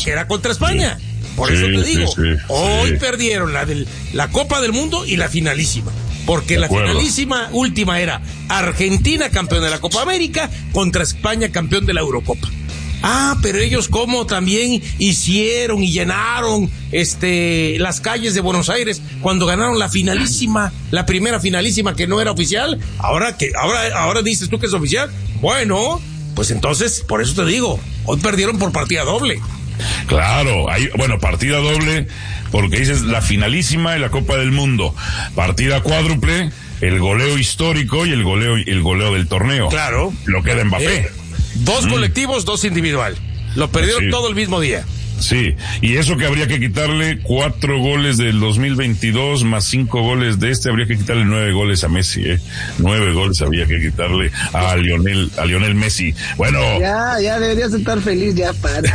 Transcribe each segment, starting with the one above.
que era contra España. Por eso te digo, hoy perdieron la Copa del Mundo y la finalísima. Porque la finalísima última era Argentina campeón de la Copa América contra España campeón de la Eurocopa. Pero ellos como también hicieron y llenaron las calles de Buenos Aires cuando ganaron la finalísima, la primera finalísima que no era oficial. Ahora dices tú que es oficial. Bueno, pues entonces, por eso te digo, hoy perdieron por partida doble. Claro, partida doble, porque dices la finalísima de la Copa del Mundo, partida cuádruple, el goleo histórico y el goleo del torneo. Claro. Lo queda Mbappé. 2 colectivos, 2 individual. Lo perdieron todo el mismo día. Sí, y eso que habría que quitarle 4 goles del 2022 más 5 goles de habría que quitarle 9 goles a Messi, 9 goles había que quitarle a Lionel Messi. Bueno. Ya deberías estar feliz, ya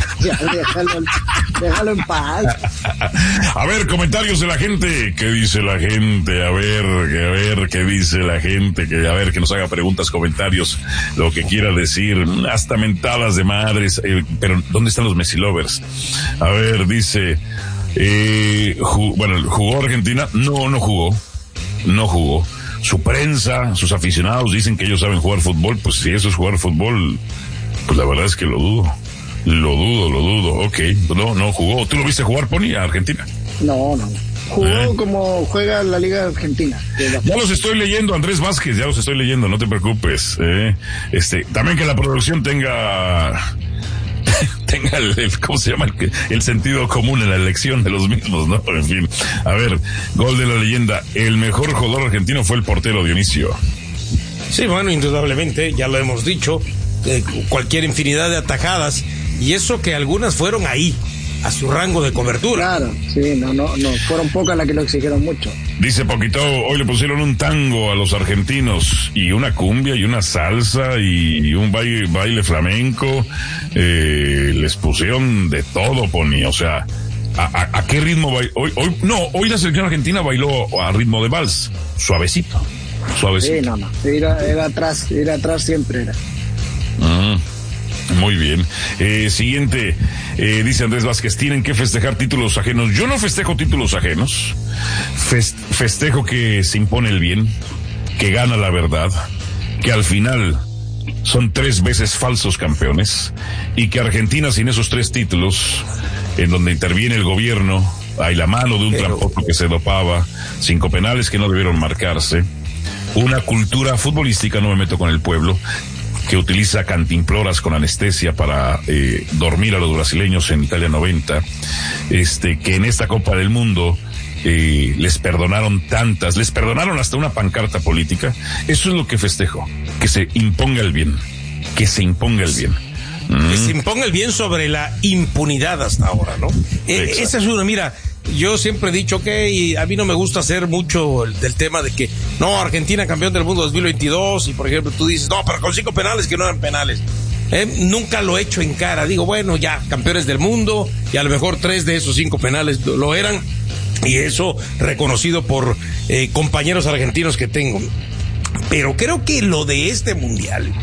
déjalo en paz. A ver, comentarios de la gente, ¿qué dice la gente? A ver, ¿qué dice la gente? Que nos haga preguntas, comentarios, lo que quiera decir, hasta mentadas de madres, pero ¿dónde están los Messi lovers? A ver, dice, ¿jugó Argentina? No jugó. Su prensa, sus aficionados dicen que ellos saben jugar fútbol. Pues si eso es jugar fútbol, pues la verdad es que lo dudo. Ok, no jugó. ¿Tú lo viste jugar, Pony, a Argentina? No. Jugó como juega la Liga Argentina. Ya los estoy leyendo, Andrés Vázquez, no te preocupes. También que la producción tenga ¿cómo se llama? El sentido común en la elección de los mismos, ¿no? En fin. A ver, gol de la leyenda. El mejor jugador argentino fue el portero Dionisio. Sí, bueno, indudablemente, ya lo hemos dicho, cualquier infinidad de atajadas, y eso que algunas fueron ahí, a su rango de cobertura. Claro, sí, no, fueron pocas las que lo exigieron mucho. Dice Poquito, hoy le pusieron un tango a los argentinos, y una cumbia, y una salsa, y un baile flamenco, les pusieron de todo, Pony, o sea, ¿a qué ritmo bailó? Hoy la selección argentina bailó a ritmo de vals, suavecito. Sí, era atrás siempre era. Muy bien. Siguiente, dice Andrés Vázquez, tienen que festejar títulos ajenos. Yo no festejo títulos ajenos. Festejo que se impone el bien, que gana la verdad, que al final son 3 veces falsos campeones, y que Argentina sin esos 3 títulos, en donde interviene el gobierno, hay la mano de un tramposo que se dopaba, 5 penales que no debieron marcarse, una cultura futbolística, no me meto con el pueblo, que utiliza cantimploras con anestesia para dormir a los brasileños en Italia 90, que en esta Copa del Mundo les perdonaron hasta una pancarta política. Eso es lo que festejo, que se imponga el bien, Que se imponga el bien sobre la impunidad hasta ahora, ¿no? Esa es una, mira, yo siempre he dicho que a mí no me gusta hacer mucho del tema de que, no, Argentina campeón del mundo 2022, y por ejemplo tú dices, no, pero con 5 penales que no eran penales. Nunca lo he hecho en cara, digo, bueno, ya, campeones del mundo, y a lo mejor 3 de esos 5 penales lo eran, y eso reconocido por compañeros argentinos que tengo. Pero creo que lo de este mundial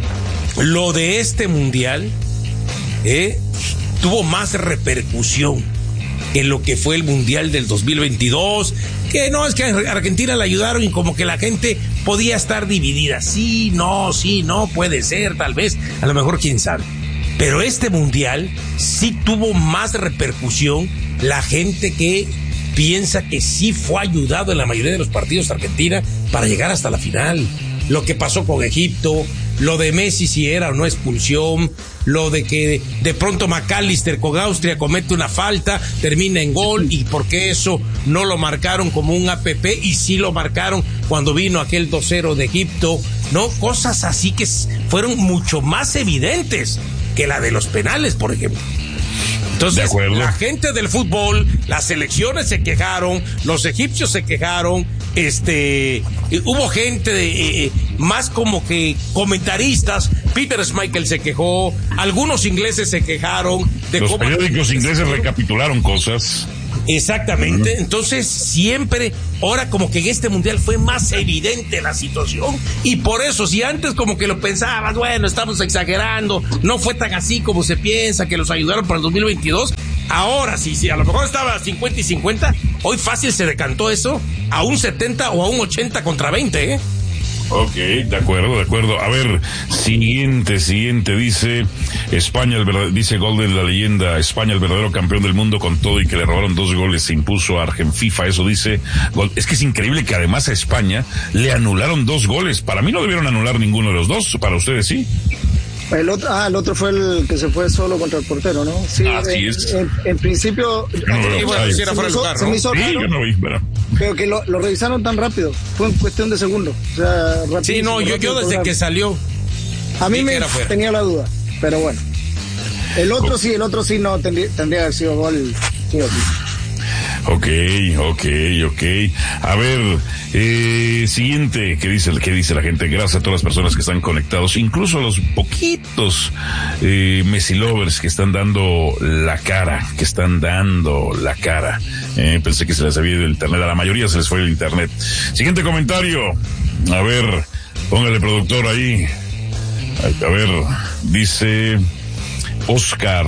tuvo más repercusión que lo que fue el mundial del 2022, que no, es que a Argentina le ayudaron y como que la gente podía estar dividida. Sí, no, puede ser, tal vez, a lo mejor, quién sabe. Pero este mundial sí tuvo más repercusión, la gente que piensa que sí fue ayudado en la mayoría de los partidos de Argentina para llegar hasta la final. Lo que pasó con Egipto, lo de Messi si era o no expulsión, lo de que de pronto McAllister con Austria comete una falta, termina en gol, y por qué eso no lo marcaron como un APP y sí lo marcaron cuando vino aquel 2-0 de Egipto, ¿no? Cosas así que fueron mucho más evidentes que la de los penales, por ejemplo. Entonces, la gente del fútbol, las selecciones se quejaron, los egipcios se quejaron, hubo gente más como que comentaristas. Peter Schmeichel se quejó, algunos ingleses se quejaron de los cómo periódicos ingleses recapitularon cosas. Exactamente, entonces siempre, ahora como que en este mundial fue más evidente la situación, y por eso, si antes como que lo pensabas, bueno, estamos exagerando, no fue tan así como se piensa, que los ayudaron para el 2022, ahora sí, a lo mejor estaba 50 y 50, hoy fácil se decantó eso a un 70 o a un 80 contra 20, ¿eh? Ok, de acuerdo. A ver, siguiente, dice España, dice Golden, la leyenda, España, el verdadero campeón del mundo con todo y que le robaron 2 goles, se impuso a Argenfifa, eso dice Gold. Es que es increíble que además a España le anularon 2 goles. Para mí no debieron anular ninguno de los dos, para ustedes sí. El otro fue el que se fue solo contra el portero, ¿no? Sí, así es. En principio, se me hizo raro, yo no vi, pero que lo revisaron tan rápido, fue en cuestión de segundos. O sea, sí, no, yo desde que salió. A mí me tenía la duda, pero bueno. El otro sí no tendría que haber sido gol, sí o sí. Ok. A ver, siguiente, ¿qué dice la gente? Gracias a todas las personas que están conectados, incluso a los poquitos Messi lovers que están dando la cara, pensé que se les había ido el internet, a la mayoría se les fue el internet. Siguiente comentario, a ver, póngale productor ahí, a ver, dice Oscar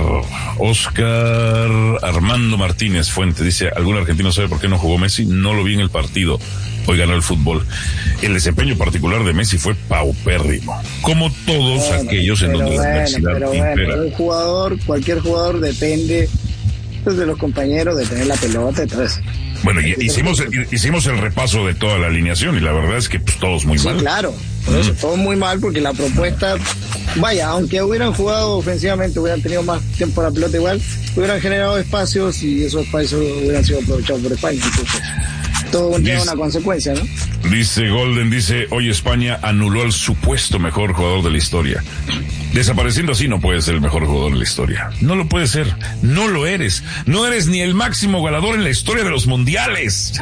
Armando Martínez Fuente, dice, ¿algún argentino sabe por qué no jugó Messi? No lo vi en el partido, hoy ganó el fútbol. El desempeño particular de Messi fue paupérrimo, como todos aquellos en donde la adversidad impera. Cualquier jugador depende de los compañeros, de tener la pelota, entonces. Bueno, hicimos el repaso de toda la alineación y la verdad es que pues todos muy mal. Sí, claro, por eso todos muy mal, porque la propuesta, aunque hubieran jugado ofensivamente, hubieran tenido más tiempo la pelota igual, hubieran generado espacios y esos espacios hubieran sido aprovechados por España. Entonces, todo tiene una consecuencia, ¿no? Dice Golden, hoy España anuló al supuesto mejor jugador de la historia. Desapareciendo así no puedes ser el mejor jugador de la historia. No lo puedes ser. No lo eres. No eres ni el máximo goleador en la historia de los mundiales.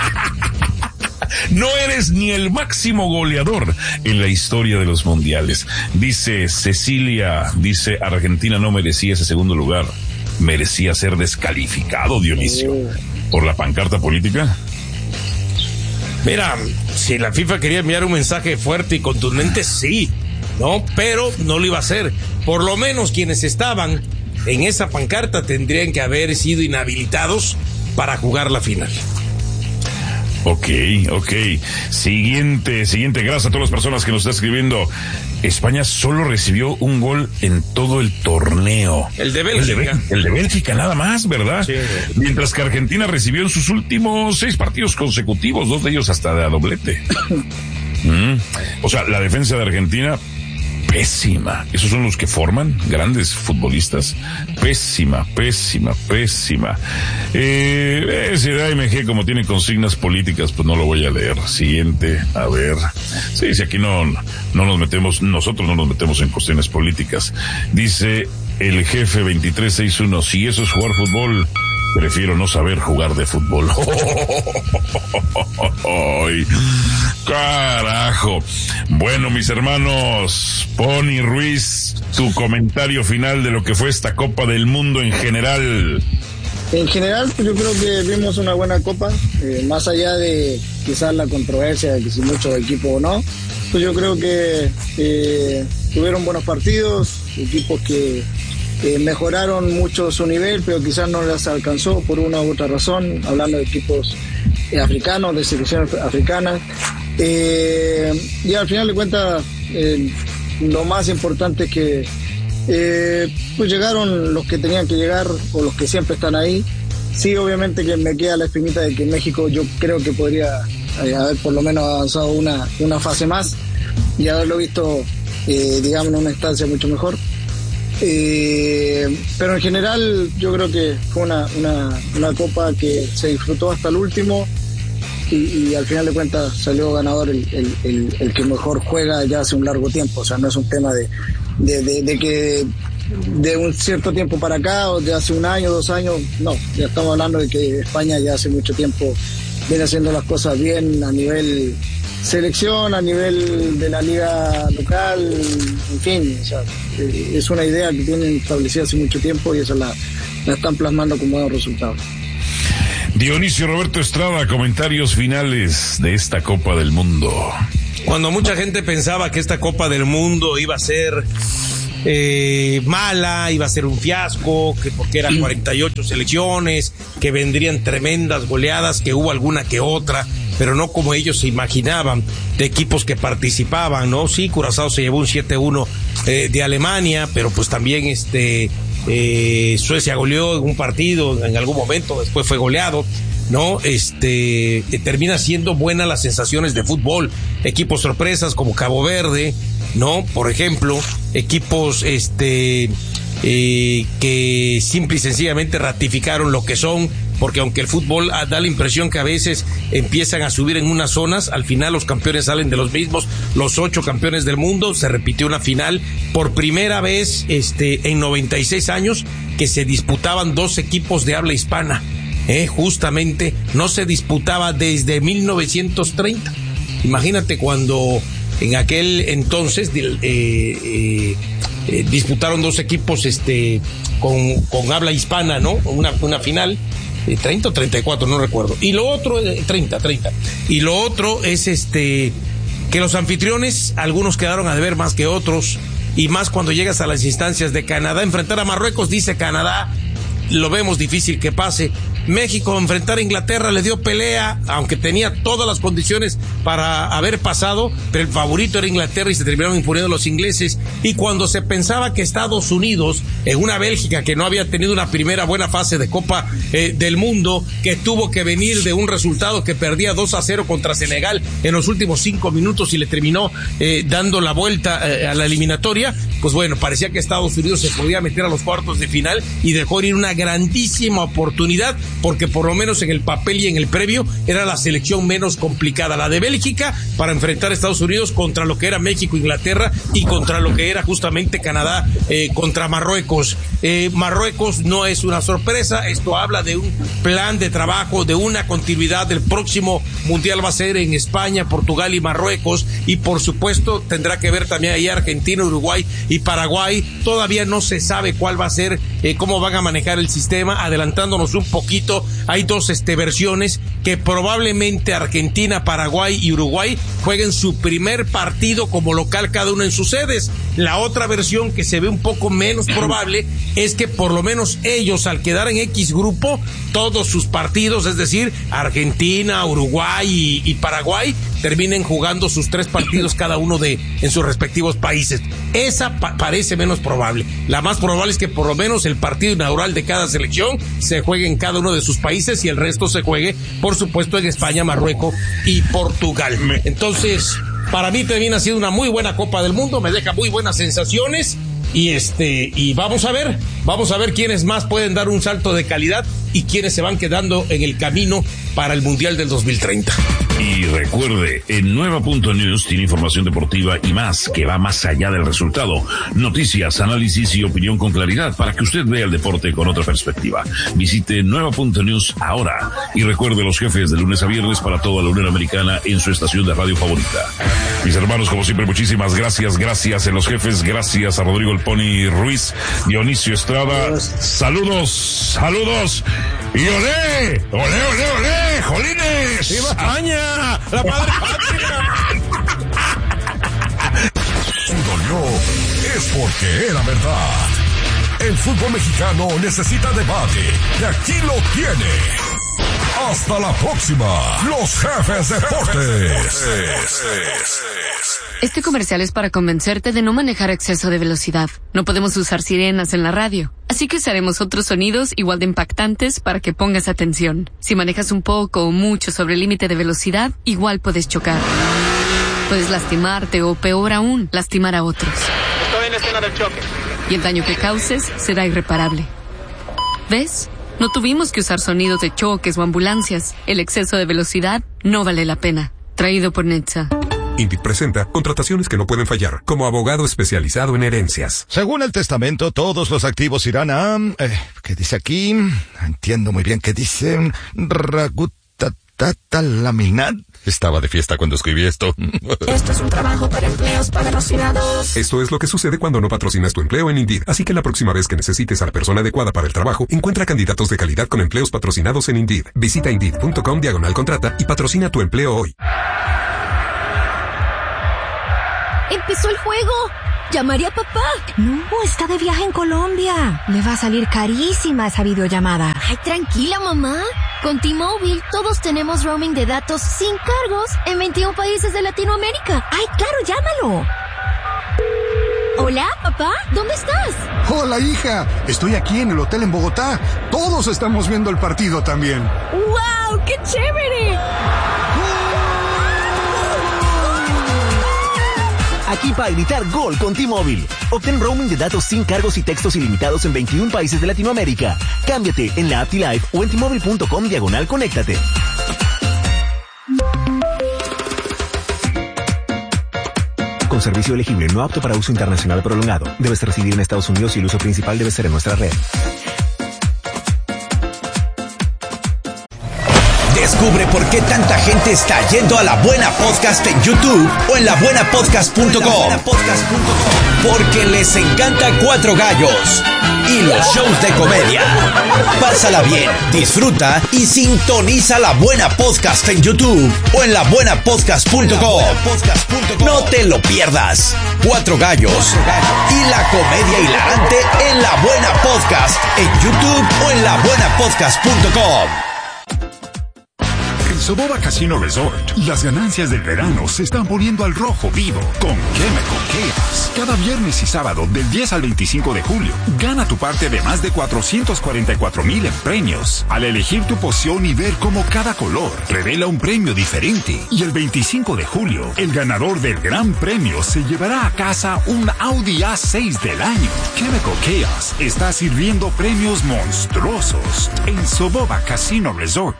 No eres ni el máximo goleador en la historia de los mundiales. Dice Cecilia, Argentina no merecía ese segundo lugar. Merecía ser descalificado, Dionisio, por la pancarta política. Mira, si la FIFA quería enviar un mensaje fuerte y contundente, sí, ¿no? Pero no lo iba a hacer. Por lo menos quienes estaban en esa pancarta tendrían que haber sido inhabilitados para jugar la final. Ok. Siguiente. Gracias a todas las personas que nos están escribiendo. España solo recibió un gol en todo el torneo. El de Bélgica. El de Bélgica nada más, ¿verdad? Sí. Mientras que Argentina recibió en sus últimos 6 partidos consecutivos, 2 de ellos hasta de a doblete. O sea, la defensa de Argentina, pésima. Esos son los que forman grandes futbolistas. Pésima. Ese de AMG, como tiene consignas políticas, pues no lo voy a leer. Siguiente, a ver. Sí, si aquí nosotros no nos metemos en cuestiones políticas. Dice el jefe 2361, si eso es jugar fútbol, prefiero no saber jugar de fútbol. ¡Ay, carajo! Bueno, mis hermanos, Pony Ruiz, tu comentario final de lo que fue esta Copa del Mundo en general. En general, pues yo creo que vimos una buena Copa, más allá de quizás la controversia de que si muchos equipos o no, pues yo creo que tuvieron buenos partidos, equipos que mejoraron mucho su nivel, pero quizás no les alcanzó por una u otra razón, hablando de equipos africanos, de selecciones africanas, y al final de cuentas lo más importante es que pues llegaron los que tenían que llegar o los que siempre están ahí. Sí, obviamente que me queda la espinita de que México yo creo que podría haber por lo menos avanzado una fase más y haberlo visto digamos en una instancia mucho mejor. Pero en general yo creo que fue una copa que se disfrutó hasta el último y al final de cuentas salió ganador el que mejor juega ya hace un largo tiempo. O sea, no es un tema de que de un cierto tiempo para acá o de hace un año, 2 años, no, ya estamos hablando de que España ya hace mucho tiempo viene haciendo las cosas bien a nivel selección, a nivel de la liga local, en fin, o sea, es una idea que tienen establecida hace mucho tiempo y esa la están plasmando con buenos resultados. Dionisio Roberto Estrada, comentarios finales de esta Copa del Mundo. Cuando mucha gente pensaba que esta Copa del Mundo iba a ser mala, iba a ser un fiasco, que porque eran 48 selecciones, que vendrían tremendas goleadas, que hubo alguna que otra, pero no como ellos se imaginaban, de equipos que participaban, ¿no? Sí, Curazao se llevó un 7-1 de Alemania, pero pues también Suecia goleó en un partido en algún momento, después fue goleado, ¿no? Termina siendo buenas las sensaciones de fútbol, equipos sorpresas como Cabo Verde, ¿no? Por ejemplo, equipos que simple y sencillamente ratificaron lo que son, porque aunque el fútbol da la impresión que a veces empiezan a subir en unas zonas, al final los campeones salen de los mismos, los 8 campeones del mundo. Se repitió una final por primera vez en 96 años que se disputaban 2 equipos de habla hispana. Justamente no se disputaba desde 1930. Imagínate cuando en aquel entonces disputaron 2 equipos con habla hispana, ¿no? Una final, 30 o 34, no recuerdo. Y lo otro, 30. Y lo otro es que los anfitriones, algunos quedaron a deber más que otros, y más cuando llegas a las instancias de Canadá. Enfrentar a Marruecos, dice Canadá, lo vemos difícil que pase. México, enfrentar a Inglaterra, le dio pelea, aunque tenía todas las condiciones para haber pasado, pero el favorito era Inglaterra y se terminaron imponiendo los ingleses. Y cuando se pensaba que Estados Unidos, en una Bélgica que no había tenido una primera buena fase de Copa del Mundo, que tuvo que venir de un resultado que perdía 2-0 contra Senegal en los últimos 5 minutos y le terminó dando la vuelta a la eliminatoria, pues bueno, parecía que Estados Unidos se podía meter a los cuartos de final y dejó ir una grandísima oportunidad, porque por lo menos en el papel y en el previo era la selección menos complicada, la de Bélgica, para enfrentar a Estados Unidos contra lo que era México, Inglaterra, y contra lo que era justamente Canadá contra Marruecos. Marruecos no es una sorpresa, esto habla de un plan de trabajo, de una continuidad. Del próximo mundial va a ser en España, Portugal y Marruecos, y por supuesto tendrá que ver también ahí Argentina, Uruguay y Paraguay. Todavía no se sabe cuál va a ser, cómo van a manejar el sistema. Adelantándonos un poquito, hay 2 versiones, que probablemente Argentina, Paraguay y Uruguay jueguen su primer partido como local cada uno en sus sedes. La otra versión, que se ve un poco menos probable, es que por lo menos ellos, al quedar en X grupo, todos sus partidos, es decir, Argentina, Uruguay y Paraguay, terminen jugando sus 3 partidos cada uno en sus respectivos países. Esa parece menos probable. La más probable es que por lo menos el partido inaugural de cada selección se juegue en cada uno de sus países y el resto se juegue, por supuesto, en España, Marruecos y Portugal. Entonces, para mí también ha sido una muy buena Copa del Mundo, me deja muy buenas sensaciones. Y vamos a ver quiénes más pueden dar un salto de calidad y quiénes se van quedando en el camino para el Mundial del 2030. Y recuerde, en Nueva.News tiene información deportiva y más, que va más allá del resultado. Noticias, análisis y opinión con claridad para que usted vea el deporte con otra perspectiva. Visite Nueva.News ahora. Y recuerde, los jefes de lunes a viernes para toda la Unión Americana en su estación de radio favorita. Mis hermanos, como siempre, muchísimas gracias en los jefes. Gracias a Rodrigo El Pony Ruiz, Dionisio Estrada. Saludos. Y olé, jolines. ¡Viva España! ¡La madre patria! Si dolió, es porque era verdad. El fútbol mexicano necesita debate, y aquí lo tiene. Hasta la próxima, los jefes deportes. Este comercial es para convencerte de no manejar a exceso de velocidad. No podemos usar sirenas en la radio, así que usaremos otros sonidos igual de impactantes para que pongas atención. Si manejas un poco o mucho sobre el límite de velocidad, igual puedes chocar. Puedes lastimarte o, peor aún, lastimar a otros. Estoy en la escena del choque. Y el daño que causes será irreparable. ¿Ves? No tuvimos que usar sonidos de choques o ambulancias. El exceso de velocidad no vale la pena. Traído por Netza. INDIC presenta contrataciones que no pueden fallar, como abogado especializado en herencias. Según el testamento, todos los activos irán a... ¿qué dice aquí? Entiendo muy bien qué dice. Ragutatata laminat. Estaba de fiesta cuando escribí esto. Esto es un trabajo para empleos patrocinados. Esto es lo que sucede cuando no patrocinas tu empleo en Indeed. Así que la próxima vez que necesites a la persona adecuada para el trabajo, encuentra candidatos de calidad con empleos patrocinados en Indeed. Visita Indeed.com/contrata y patrocina tu empleo hoy. ¡Empezó el juego! ¿Llamaré a papá? No, está de viaje en Colombia. Le va a salir carísima esa videollamada. Ay, tranquila, mamá. Con T-Mobile, todos tenemos roaming de datos sin cargos en 21 países de Latinoamérica. ¡Ay, claro, llámalo! Hola, papá, ¿dónde estás? Hola, hija. Estoy aquí en el hotel en Bogotá. Todos estamos viendo el partido también. ¡Wow! ¡Qué chévere! Aquí para gritar gol con T-Mobile. Obtén roaming de datos sin cargos y textos ilimitados en 21 países de Latinoamérica. Cámbiate en la app T-Life o en T-Mobile.com/conéctate. Con servicio elegible, no apto para uso internacional prolongado. Debes residir en Estados Unidos y el uso principal debe ser en nuestra red. Descubre por qué tanta gente está yendo a La Buena Podcast en YouTube o en labuenapodcast.com. Porque les encanta Cuatro Gallos y los shows de comedia. Pásala bien, disfruta y sintoniza La Buena Podcast en YouTube o en labuenapodcast.com. No te lo pierdas. Cuatro Gallos y la comedia hilarante en La Buena Podcast en YouTube o en labuenapodcast.com. En Soboba Casino Resort, las ganancias del verano se están poniendo al rojo vivo con ¿Qué me coqueas? Cada viernes y sábado del 10 al 25 de julio, gana tu parte de más de 444,000 en premios al elegir tu poción y ver cómo cada color revela un premio diferente. Y el 25 de julio, el ganador del gran premio se llevará a casa un Audi A6 del año. ¿Qué me coqueas? Está sirviendo premios monstruosos en Soboba Casino Resort.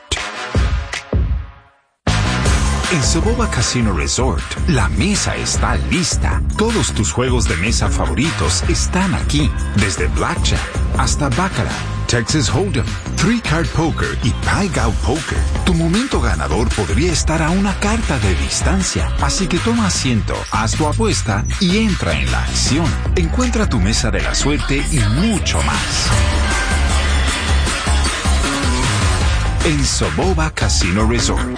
En Soboba Casino Resort, la mesa está lista. Todos tus juegos de mesa favoritos están aquí. Desde Blackjack hasta Baccarat, Texas Hold'em, Three Card Poker y Pai Gow Poker. Tu momento ganador podría estar a una carta de distancia. Así que toma asiento, haz tu apuesta y entra en la acción. Encuentra tu mesa de la suerte y mucho más. En Soboba Casino Resort.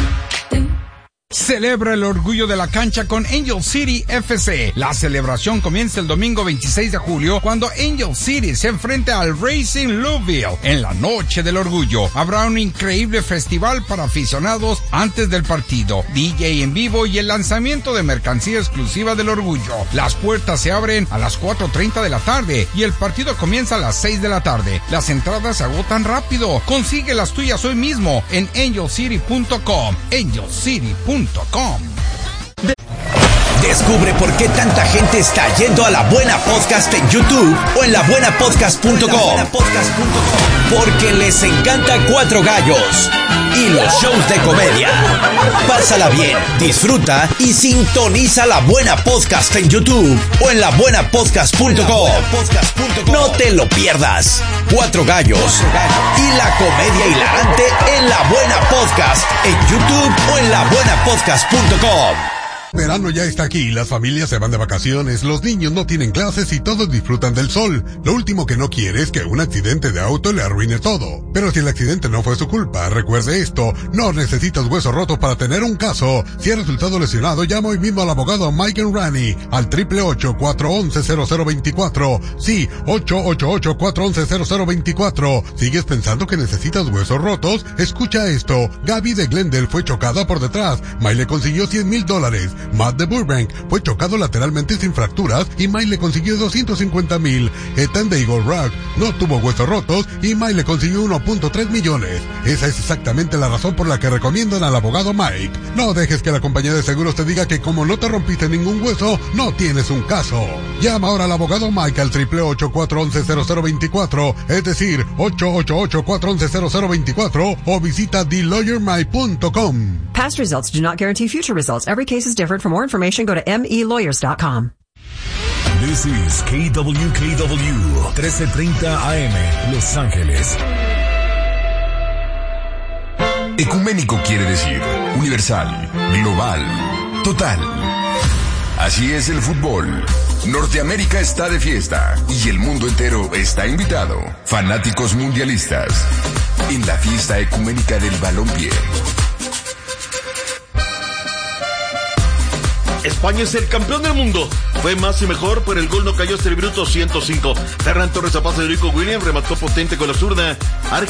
Celebra el orgullo de la cancha con Angel City FC. La celebración comienza el domingo 26 de julio cuando Angel City se enfrenta al Racing Louisville. En la noche del orgullo habrá un increíble festival para aficionados antes del partido, DJ en vivo y el lanzamiento de mercancía exclusiva del orgullo. Las puertas se abren a las 4:30 de la tarde y el partido comienza a las 6 de la tarde. Las entradas se agotan rápido. Consigue las tuyas hoy mismo en angelcity.com. angelcity.com. Descubre por qué tanta gente está yendo a La Buena Podcast en YouTube o en labuenapodcast.com. Porque les encanta Cuatro Gallos y los shows de comedia. Pásala bien, disfruta y sintoniza La Buena Podcast en YouTube o en labuenapodcast.com. No te lo pierdas. Cuatro Gallos y la comedia hilarante en La Buena Podcast en YouTube o en labuenapodcast.com. Verano ya está aquí, las familias se van de vacaciones, los niños no tienen clases y todos disfrutan del sol. Lo último que no quiere es que un accidente de auto le arruine todo. Pero si el accidente no fue su culpa, recuerde esto, no necesitas huesos rotos para tener un caso. Si ha resultado lesionado, llama hoy mismo al abogado Mike Rani al 888-411-0024. Sí, 888-411-0024. ¿Sigues pensando que necesitas huesos rotos? Escucha esto, Gaby de Glendale fue chocada por detrás, Mike le consiguió $100,000. Matt de Burbank fue chocado lateralmente sin fracturas y Mike le consiguió $250,000. Ethan de Eagle Rock no tuvo huesos rotos y Mike le consiguió $1.3 millones. Esa es exactamente la razón por la que recomiendan al abogado Mike. No dejes que la compañía de seguros te diga que como no te rompiste ningún hueso, no tienes un caso. Llama ahora al abogado Mike al 888-411-0024, es decir, 888-411-0024 o visita TheLawyerMike.com. Past results do not guarantee future results. Every case is different. For more information, go to melawyers.com. This is KWKW 1330 AM, Los Ángeles. Ecuménico quiere decir universal, global, total. Así es el fútbol. Norteamérica está de fiesta y el mundo entero está invitado. Fanáticos mundialistas en la fiesta ecuménica del balompié. España es el campeón del mundo. Fue más y mejor, pero el gol no cayó hasta el minuto 105. Ferran Torres a pase de Rico Williams remató potente con la zurda.